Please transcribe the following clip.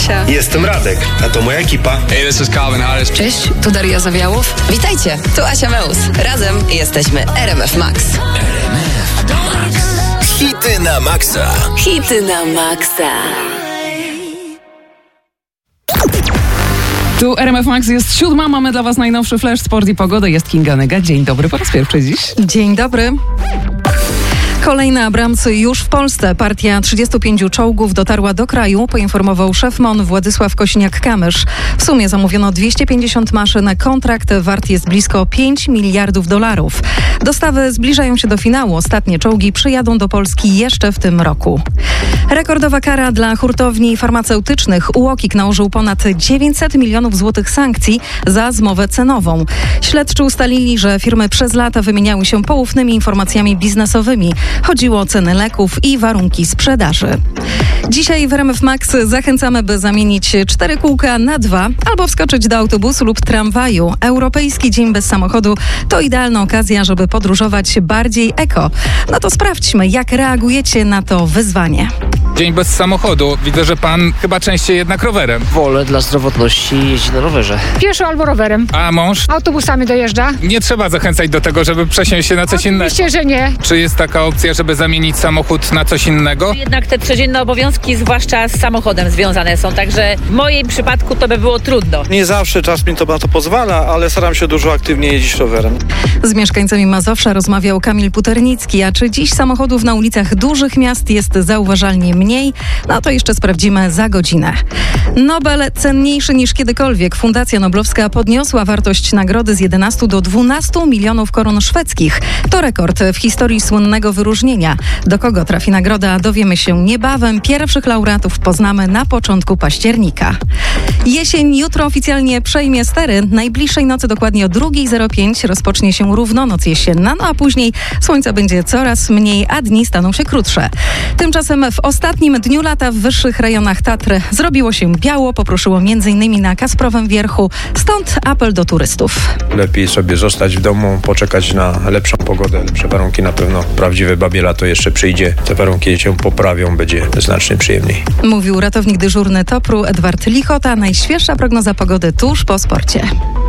Asia. Jestem Radek, a to moja ekipa. Hey, this is Calvin Harris. Cześć, tu Daria Zawiałow. Witajcie, tu Asia Meus. Razem jesteśmy RMF Max. Hity na maksa. Hity na maksa. Tu RMF Max jest 7. Mamy dla Was najnowszy flash, sport i pogodę. Jest Kinga Nyga. Dzień dobry po raz pierwszy dziś. Dzień dobry. Kolejne Abramsy już w Polsce. Partia 35 czołgów dotarła do kraju, poinformował szef MON Władysław Kosiniak-Kamysz. W sumie zamówiono 250 maszyn. Kontrakt wart jest blisko $5 miliardów. Dostawy zbliżają się do finału. Ostatnie czołgi przyjadą do Polski jeszcze w tym roku. Rekordowa kara dla hurtowni farmaceutycznych. UOKiK nałożył ponad 900 milionów złotych sankcji za zmowę cenową. Śledczy ustalili, że firmy przez lata wymieniały się poufnymi informacjami biznesowymi. Chodziło o ceny leków i warunki sprzedaży. Dzisiaj w RMF Max zachęcamy, by zamienić 4 kółka na 2 albo wskoczyć do autobusu lub tramwaju. Europejski Dzień Bez Samochodu to idealna okazja, żeby podróżować bardziej eko. No to sprawdźmy, jak reagujecie na to wyzwanie. Dzień bez samochodu. Widzę, że pan chyba częściej jednak rowerem. Wolę dla zdrowotności jeździć na rowerze. Pieszo albo rowerem. A mąż? Autobusami dojeżdża. Nie trzeba zachęcać do tego, żeby przesiąść się na coś innego. Oczywiście, że nie. Czy jest taka opcja, żeby zamienić samochód na coś innego? Jednak te codzienne obowiązki, zwłaszcza z samochodem związane są, także w moim przypadku to by było trudno. Nie zawsze czas mi to na to pozwala, ale staram się dużo aktywniej jeździć rowerem. Z mieszkańcami Mazowsza rozmawiał Kamil Puternicki. A czy dziś samochodów na ulicach dużych miast jest zauważalnie mniej? No to jeszcze sprawdzimy za godzinę. Nobel cenniejszy niż kiedykolwiek. Fundacja Noblowska podniosła wartość nagrody z 11 do 12 milionów koron szwedzkich. To rekord w historii słynnego wyróżnienia. Do kogo trafi nagroda, dowiemy się niebawem. Pierwszych laureatów poznamy na początku października. Jesień jutro oficjalnie przejmie stery. Najbliższej nocy, dokładnie o 2:05, rozpocznie się równonoc jesienna, no a później słońca będzie coraz mniej, a dni staną się krótsze. Tymczasem w ostatnim dniu lata w wyższych rejonach Tatr zrobiło się biało, popruszyło m.in. na Kasprowym Wierchu, stąd apel do turystów. Lepiej sobie zostać w domu, poczekać na lepszą pogodę, lepsze warunki na pewno. Prawdziwe babie lato jeszcze przyjdzie. Te warunki się poprawią, będzie znacznie przyjemniej. Mówił ratownik dyżurny TOPR-u Edward Lichota. Najświeższa prognoza pogody tuż po sporcie.